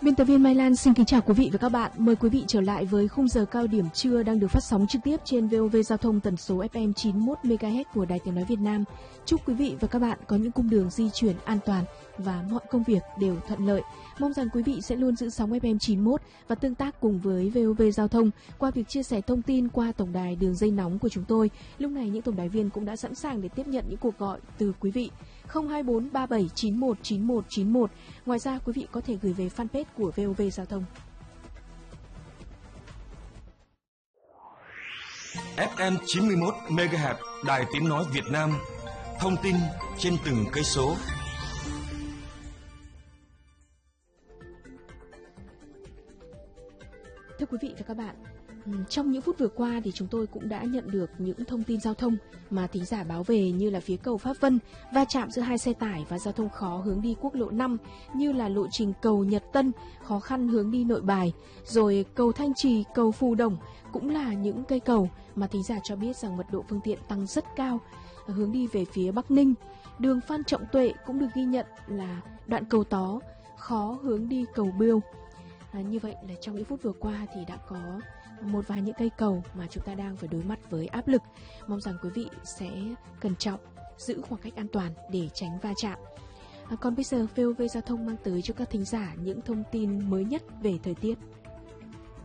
Biên tập viên Mai Lan xin kính chào quý vị và các bạn. Mời quý vị trở lại với khung giờ cao điểm trưa đang được phát sóng trực tiếp trên VOV Giao thông tần số FM 91 MHz của Đài Tiếng nói Việt Nam. Chúc quý vị và các bạn có những cung đường di chuyển an toàn và mọi công việc đều thuận lợi. Mong rằng quý vị sẽ luôn giữ sóng FM 91 và tương tác cùng với VOV Giao thông qua việc chia sẻ thông tin qua tổng đài đường dây nóng của chúng tôi. Lúc này những tổng đài viên cũng đã sẵn sàng để tiếp nhận những cuộc gọi từ quý vị. 024 37 91 91 91. Ngoài ra quý vị có thể gửi về fanpage của VOV Giao thông. FM 91 MHz Đài Tiếng nói Việt Nam. Thông tin trên từng cây số. Thưa quý vị và các bạn, trong những phút vừa qua thì chúng tôi cũng đã nhận được những thông tin giao thông mà thính giả báo về, như là phía cầu Pháp Vân va chạm giữa hai xe tải và giao thông khó hướng đi quốc lộ 5, như là lộ trình cầu Nhật Tân khó khăn hướng đi Nội Bài, rồi cầu Thanh Trì, cầu Phù Đồng cũng là những cây cầu mà thính giả cho biết rằng mật độ phương tiện tăng rất cao hướng đi về phía Bắc Ninh. Đường Phan Trọng Tuệ cũng được ghi nhận là đoạn cầu Tó khó hướng đi cầu Biêu. Như vậy là trong những phút vừa qua thì đã có một vài những cây cầu mà chúng ta đang phải đối mặt với áp lực. Mong rằng quý vị sẽ cẩn trọng, giữ khoảng cách an toàn để tránh va chạm. Còn bây giờ VOV Giao thông mang tới cho các thính giả những thông tin mới nhất về thời tiết.